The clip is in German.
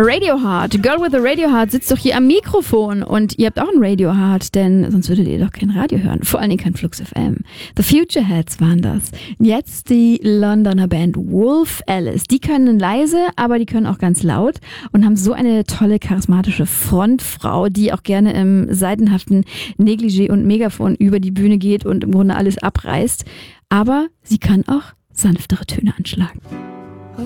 Radio Heart, Girl with a Radio Heart sitzt doch hier am Mikrofon und ihr habt auch ein Radio Heart, denn sonst würdet ihr doch kein Radio hören, vor allen Dingen kein Flux FM. The Futureheads waren das. Jetzt die Londoner Band Wolf Alice. Die können leise, aber die können auch ganz laut und haben so eine tolle, charismatische Frontfrau, die auch gerne im seidenhaften Negligé und Megafon über die Bühne geht und im Grunde alles abreißt. Aber sie kann auch sanftere Töne anschlagen.